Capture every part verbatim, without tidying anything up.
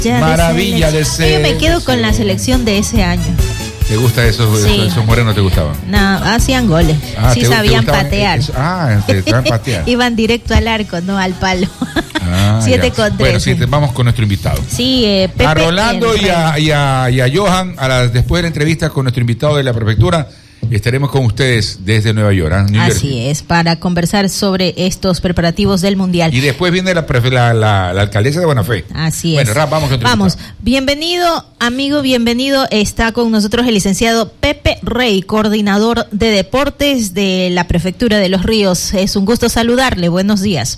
Maravilla de ser. Yo me quedo con la selección de ese año. ¿Te gusta esos, sí. esos morenos? ¿Te gustaban? No, hacían goles. Ah, sí, te, sabían te patear. Eso? Ah, te sabían patear. Iban directo al arco, no al palo. Ah, Siete ya. con tres. Bueno, sí, vamos con nuestro invitado. Sí, eh, Pepe a Rolando y a, y, a, y a Johan, a la, después de la entrevista con nuestro invitado de la prefectura, estaremos con ustedes desde Nueva York. ¿eh? New Así Jersey. es, para conversar sobre estos preparativos del Mundial. Y después viene la, la, la, la alcaldesa de Buenafé. Así bueno, es. Rap, vamos con Vamos, bienvenido, amigo, bienvenido. Está con nosotros el licenciado Pepe Rey, coordinador de deportes de la Prefectura de Los Ríos. Es un gusto saludarle. Buenos días.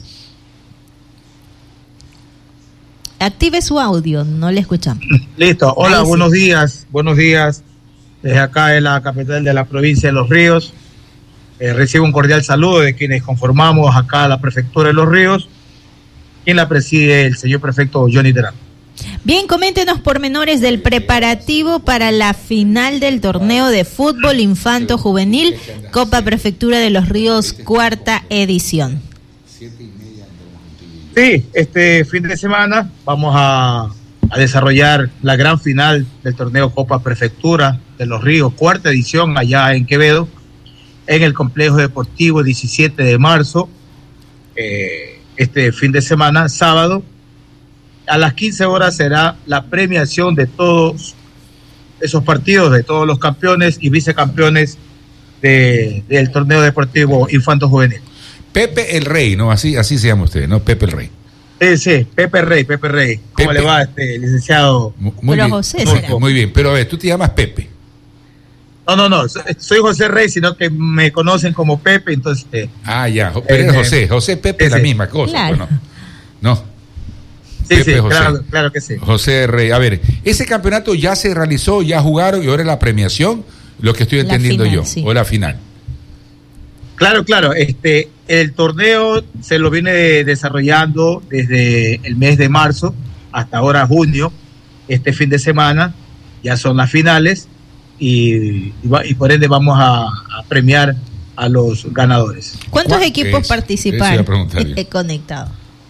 Active su audio, no le escuchamos. Listo, hola, Ahí buenos sí. días, buenos días. Desde acá en la capital de la provincia de Los Ríos, eh, recibo un cordial saludo de quienes conformamos acá la Prefectura de Los Ríos, quien la preside el señor prefecto Johnny Terán. Bien, coméntenos pormenores del preparativo para la final del torneo de fútbol infanto juvenil Copa Prefectura de Los Ríos, cuarta edición. Sí, este fin de semana vamos a, a desarrollar la gran final del torneo Copa Prefectura de Los Ríos, cuarta edición allá en Quevedo, en el complejo deportivo diecisiete de marzo, eh, este fin de semana, sábado. A las quince horas será la premiación de todos esos partidos, de todos los campeones y vicecampeones de, del torneo deportivo infanto juvenil. Pepe el Rey, ¿no? Así, así se llama usted, ¿no? Pepe el Rey. Sí, sí, Pepe Rey, Pepe Rey. ¿Cómo Pepe. le va, este licenciado? Muy Pero bien. José muy, será. muy bien, pero a ver, tú te llamas Pepe. No, no, no, soy José Rey, sino que me conocen como Pepe, entonces... Eh, Ah, ya, pero es José, José Pepe es la sí. misma cosa. Claro. Bueno, no. sí, Pepe sí, José. claro, claro que sí. José Rey, a ver, ese campeonato ya se realizó, ya jugaron y ahora es la premiación, lo que estoy La entendiendo final, yo, sí. o la final. Claro, claro, este, el torneo se lo viene desarrollando desde el mes de marzo hasta ahora junio. Este fin de semana ya son las finales y, y, va- y por ende vamos a, a premiar a los ganadores. ¿Cuántos ¿Cuál? equipos Eso, participaron? eso iba a preguntar yo. Conectado.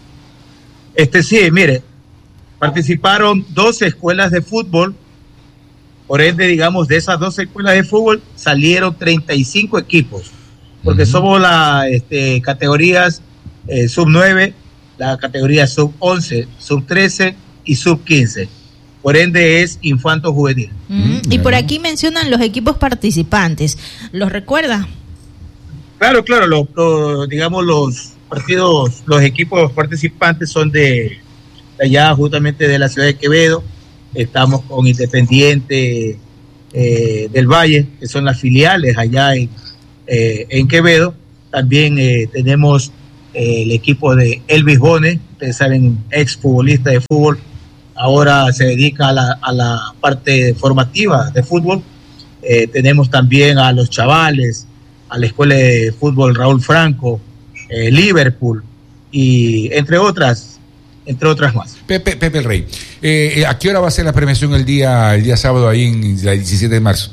Este sí, mire, participaron doce escuelas de fútbol, por ende, digamos, de esas doce escuelas de fútbol salieron treinta y cinco equipos, porque Ujú. somos las este, categorías eh, sub nueve, la categoría sub once, sub trece y sub quince. Por ende es infanto juvenil. Mm, Mm, y por bueno. aquí mencionan los equipos participantes. ¿Los recuerda? Claro, claro, lo, lo- digamos los partidos, los equipos participantes son de, de allá justamente de la ciudad de Quevedo. Estamos con Independiente eh, del Valle, que son las filiales allá en, eh, en Quevedo. También eh, tenemos eh, el equipo de Elvis Bones, ustedes saben, ex futbolista de fútbol, ahora se dedica a la, a la parte formativa de fútbol. Eh, tenemos también a los chavales, a la escuela de fútbol Raúl Franco, eh, Liverpool, y entre otras, entre otras más. Pepe, Pepe el Rey. Eh, eh, ¿A qué hora va a ser la premiación el día, el día sábado ahí en el diecisiete de marzo?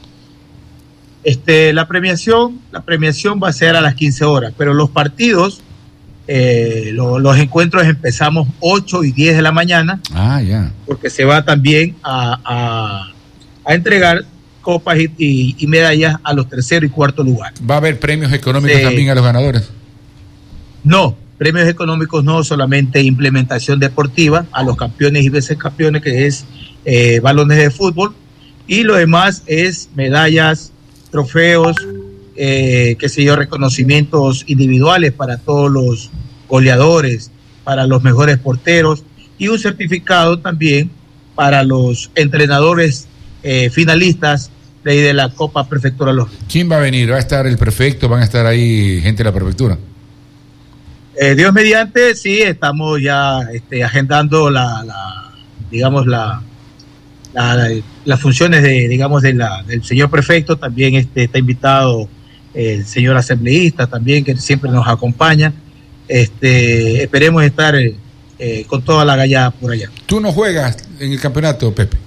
Este, la premiación, la premiación va a ser a las quince horas, pero los partidos, eh, lo- los encuentros empezamos ocho y diez de la mañana, Ah, ya. porque se va también a, a, a entregar copas y, y- y medallas a los tercero y cuarto lugar. ¿Va a haber premios económicos Sí. también a los ganadores? No, premios económicos no, solamente implementación deportiva a los campeones y vicecampeones, que es eh, balones de fútbol, y lo demás es medallas, trofeos, eh, qué sé yo, reconocimientos individuales para todos los goleadores, para los mejores porteros, y un certificado también para los entrenadores eh, finalistas de, de la Copa Prefectura de Los Ríos. ¿Quién va a venir? ¿Va a estar el prefecto? ¿Van a estar ahí gente de la prefectura? Eh, Dios mediante, sí, estamos ya este, agendando la, la digamos, la, la, la- las funciones de, digamos, de la, del señor prefecto. También este, está invitado el señor asambleísta también, que siempre nos acompaña. Este, esperemos estar eh, eh, con toda la gallada por allá. ¿Tú no juegas en el campeonato, Pepe?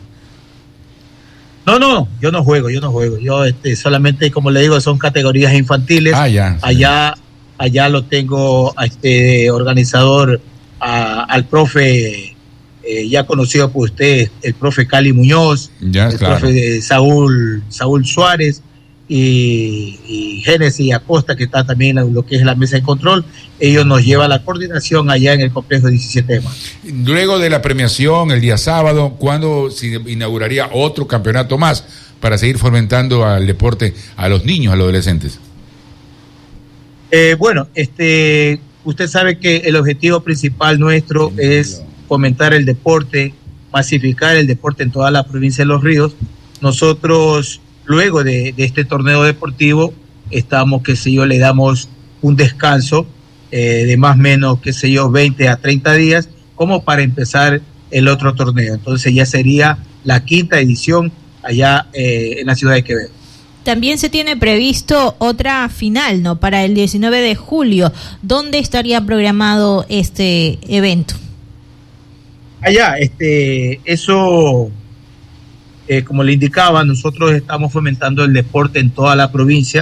No, no, yo no juego, yo no juego. Yo este, solamente, como le digo, son categorías infantiles. Ah, ya. Allá, allá lo tengo a este organizador, a- al profe eh, ya conocido por usted, el profe Cali Muñoz, ya, el claro. profe Saúl, Saúl Suárez y, y Génesis Acosta, que está también en lo que es la mesa de control. Ellos nos llevan la coordinación allá en el complejo diecisiete de marzo. Luego de la premiación, el día sábado, ¿cuándo se inauguraría otro campeonato más para seguir fomentando al deporte a los niños, a los adolescentes? Eh, bueno, este, usted sabe que el objetivo principal nuestro es fomentar el deporte, masificar el deporte en toda la provincia de Los Ríos. Nosotros, luego de, de este torneo deportivo, estamos, qué sé yo, le damos un descanso eh, de más o menos, qué sé yo, veinte a treinta días, como para empezar el otro torneo. Entonces ya sería la quinta edición allá eh, en la ciudad de Quevedo. También se tiene previsto otra final, ¿no? Para el diecinueve de julio. ¿Dónde estaría programado este evento? Allá, este, eso, eh, como le indicaba, nosotros estamos fomentando el deporte en toda la provincia.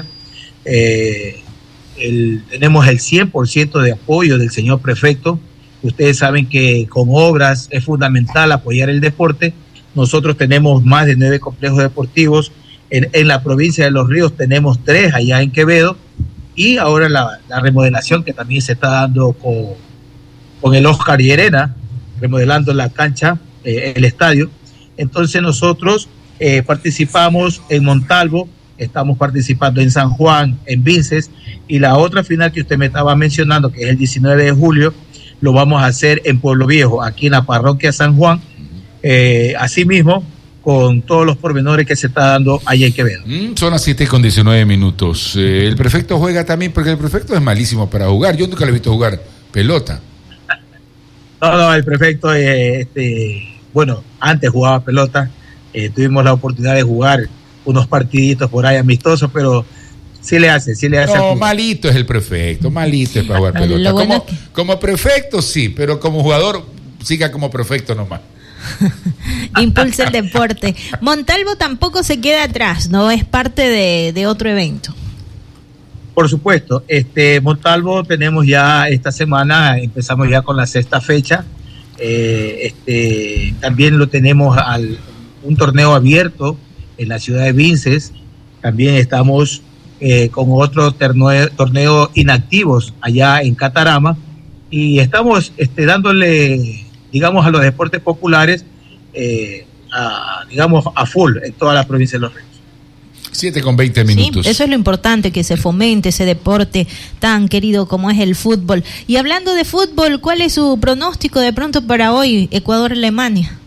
Eh, el, tenemos el cien por ciento de apoyo del señor prefecto. Ustedes saben que con obras es fundamental apoyar el deporte. Nosotros tenemos más de nueve complejos deportivos. En, en la provincia de Los Ríos tenemos tres allá en Quevedo, y ahora la, la remodelación que también se está dando con, con el Oscar Llerena, remodelando la cancha, eh, el estadio. Entonces nosotros eh, participamos en Montalvo, estamos participando en San Juan, en Vinces, y la otra final que usted me estaba mencionando, que es el diecinueve de julio, lo vamos a hacer en Pueblo Viejo, aquí en la parroquia San Juan, eh, asimismo, con todos los pormenores que se está dando allá en Quevedo. Mm, son las siete con diecinueve minutos. Eh, el prefecto juega también, porque el prefecto es malísimo para jugar. Yo nunca le he visto jugar pelota. No, no, el prefecto, eh, este, bueno, antes jugaba pelota. Eh, tuvimos la oportunidad de jugar unos partiditos por ahí amistosos, pero sí le hace, sí le hace. No, malito es el prefecto, malito es para jugar pelota. Bueno Como, que... como prefecto sí, pero como jugador siga como prefecto nomás. Impulsa el deporte. Montalvo tampoco se queda atrás, ¿no? Es parte de, de otro evento. Por supuesto, este Montalvo tenemos ya esta semana, empezamos ya con la sexta fecha. Eh, este, también lo tenemos al un torneo abierto en la ciudad de Vinces. También estamos eh, con otro torneo, torneo inactivos allá en Catarama, y estamos este, dándole, digamos, a los deportes populares, eh, a, digamos, a full en toda la provincia de Los Ríos. siete con veinte minutos. Sí, eso es lo importante, que se fomente ese deporte tan querido como es el fútbol. Y hablando de fútbol, ¿cuál es su pronóstico de pronto para hoy, Ecuador-Alemania?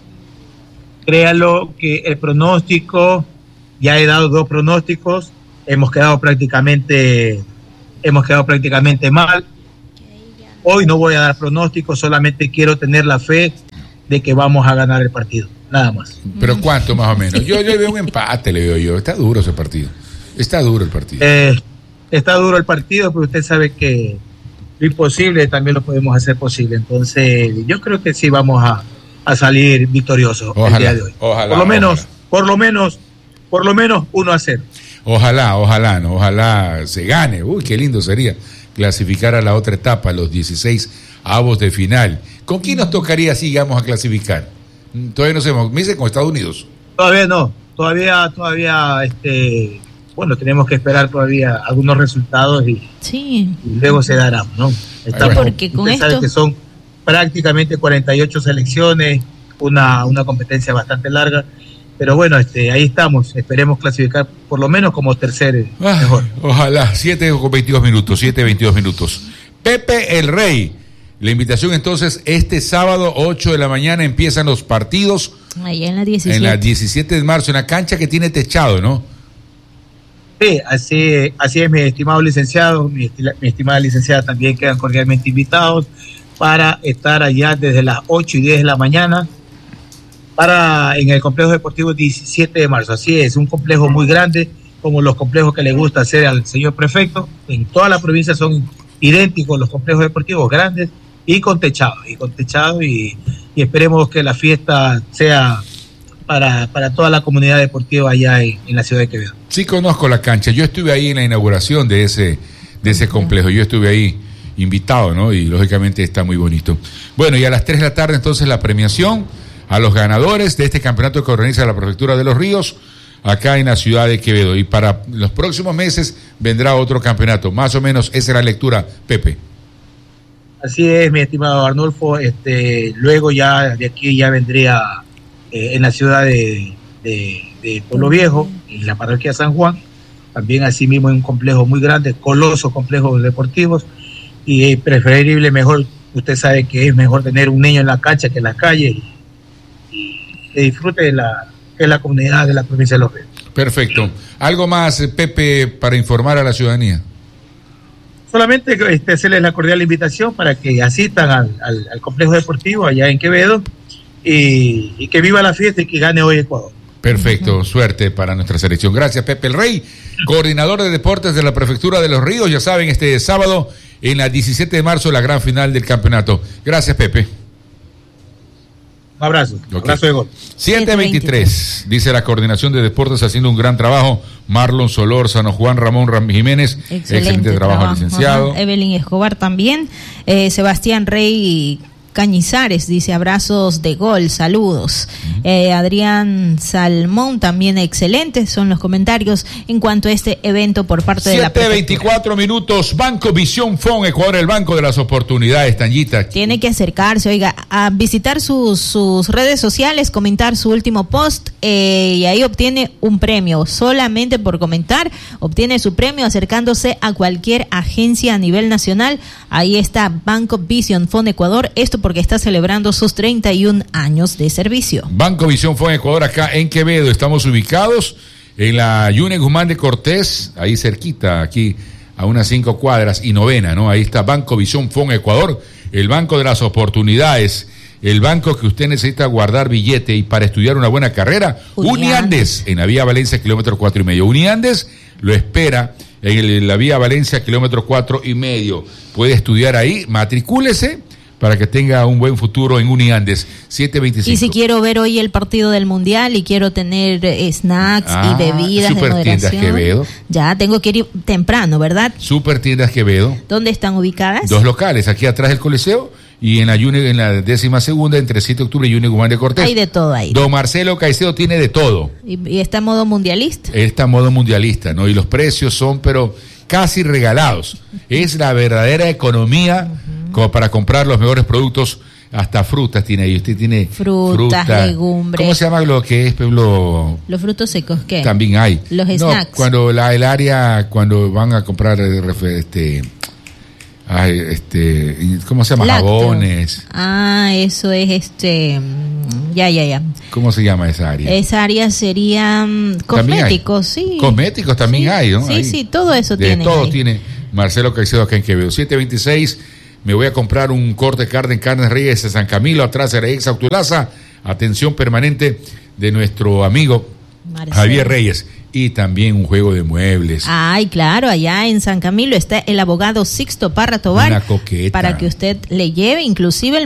Créalo que el pronóstico, ya he dado dos pronósticos, hemos quedado prácticamente, hemos quedado prácticamente mal. Hoy no voy a dar pronósticos, solamente quiero tener la fe de que vamos a ganar el partido, nada más. ¿Pero cuánto más o menos? Yo, yo veo un empate, le veo yo. Está duro ese partido. Está duro el partido. Eh, está duro el partido, pero usted sabe que lo imposible también lo podemos hacer posible. Entonces, yo creo que sí vamos a, a salir victoriosos ojalá, el día de hoy. Ojalá, por lo menos, ojalá. por lo menos, por lo menos uno a cero. Ojalá, ojalá, no, ojalá se gane. Uy, qué lindo sería clasificar a la otra etapa, los dieciséis avos de final. ¿Con quién nos tocaría si llegamos a clasificar? Todavía no sabemos. Me dice con Estados Unidos. Todavía no, todavía, todavía, este, bueno, tenemos que esperar todavía algunos resultados y, sí. y luego se darán, ¿no? Estamos, porque con usted sabe esto... que son prácticamente cuarenta y ocho selecciones, una, una competencia bastante larga. Pero bueno, este, ahí estamos, esperemos clasificar por lo menos como tercer ah, mejor. Ojalá, siete con veintidós minutos, siete veintidós minutos. Pepe el Rey, la invitación entonces, este sábado, ocho de la mañana, empiezan los partidos. Allá en la diecisiete. En la diecisiete de marzo, en la cancha que tiene techado, ¿no? Sí, así, así es, mi estimado licenciado, mi, mi estimada licenciada, también quedan cordialmente invitados para estar allá desde las ocho y diez de la mañana, para en el complejo deportivo diecisiete de marzo. Así es, un complejo muy grande, como los complejos que le gusta hacer al señor prefecto. En toda la provincia son idénticos los complejos deportivos grandes y con techado, y con techado y, y esperemos que la fiesta sea para, para toda la comunidad deportiva allá en, en la ciudad de Quevedo. Sí, conozco la cancha. Yo estuve ahí en la inauguración de ese, de ese complejo. Yo estuve ahí invitado, ¿no? Y lógicamente está muy bonito. Bueno, y a las tres de la tarde entonces la premiación a los ganadores de este campeonato que organiza la Prefectura de Los Ríos, acá en la ciudad de Quevedo. Y para los próximos meses vendrá otro campeonato. Más o menos esa es la lectura, Pepe. Así es, mi estimado Arnulfo. Este, luego ya de aquí ya vendría eh, en la ciudad de, de, de Pueblo Viejo, en la parroquia San Juan, también así mismo en un complejo muy grande, coloso complejos deportivos, y es preferible, mejor, usted sabe que es mejor tener un niño en la cancha que en la calle, y, y que disfrute de la, de la comunidad de la provincia de Los Ríos. Perfecto. ¿Algo más, Pepe, para informar a la ciudadanía? Solamente este, hacerles la cordial invitación para que asistan al, al, al complejo deportivo allá en Quevedo y, y que viva la fiesta y que gane hoy Ecuador. Perfecto, suerte para nuestra selección. Gracias, Pepe el Rey, coordinador de deportes de la Prefectura de Los Ríos. Ya saben, este sábado en la diecisiete de marzo la gran final del campeonato. Gracias, Pepe. Un abrazo, okay. abrazo de gol. siete veintitrés, dice la coordinación de deportes haciendo un gran trabajo. Marlon Solórzano, Juan Ramón Ram Jiménez, excelente, excelente trabajo, trabajo, licenciado. Ajá. Evelyn Escobar también, eh, Sebastián Rey Cañizares dice abrazos de gol, saludos. Uh-huh. eh, Adrián Salmón también excelente, son los comentarios en cuanto a este evento por parte de la siete veinticuatro minutos, Banco Visión Fon Ecuador, el banco de las oportunidades, Tanyita. Tiene que acercarse, oiga, a visitar sus, sus redes sociales, comentar su último post eh, y ahí obtiene un premio, solamente por comentar, obtiene su premio acercándose a cualquier agencia a nivel nacional. Ahí está Banco Visión Fon Ecuador, esto porque está celebrando sus treinta y un años de servicio. Banco Visión Fon Ecuador acá en Quevedo, estamos ubicados en la Yune Guzmán de Cortés, ahí cerquita, aquí a unas cinco cuadras y novena, ¿no? Ahí está Banco Visión Fon Ecuador, el banco de las oportunidades, el banco que usted necesita guardar billete y para estudiar una buena carrera. Uniandes, en la vía Valencia, kilómetro cuatro y medio. Uniandes lo espera en, el, en la vía Valencia, kilómetro cuatro y medio. Puede estudiar ahí, matricúlese para que tenga un buen futuro en Uniandes. siete veinticinco. Y si quiero ver hoy el partido del Mundial y quiero tener eh, snacks ah, y bebidas Super de moderación. Tiendas Quevedo. Ya, tengo que ir temprano, ¿verdad? Super Tiendas Quevedo. ¿Dónde están ubicadas? Dos locales, aquí atrás del Coliseo y en la Yune, en la décima segunda, entre siete de octubre y Yune Guzmán de Cortés. Hay de todo ahí. Don Marcelo Caicedo tiene de todo. ¿Y, y está en modo mundialista? Está en modo mundialista, ¿no? Y los precios son, pero casi regalados. Es la verdadera economía uh-huh. como para comprar los mejores productos. Hasta frutas tiene ahí. Usted tiene frutas, fruta. legumbres. ¿Cómo se llama lo que es, Pueblo? Los frutos secos, ¿qué? También hay. Los no, snacks. Cuando la, el área, cuando van a comprar este, ay, este, ¿cómo se llama? Lacto. Jabones. Ah, eso es este, ya, ya, ya. ¿Cómo se llama esa área? Esa área sería um, cosméticos, sí. Cosméticos también sí, hay, ¿no? Sí, ahí. sí, todo eso de tiene. todo ahí. tiene Marcelo Caicedo acá en Quevedo. siete veintiséis. Me voy a comprar un corte de carne en Carnes Reyes de San Camilo, atrás de la ex Autolaza. Atención permanente de nuestro amigo Marcelo. Javier Reyes. Y también un juego de muebles. Ay, claro, allá en San Camilo está el abogado Sixto Parra Tobar. Una coqueta. Para que usted le lleve, inclusive el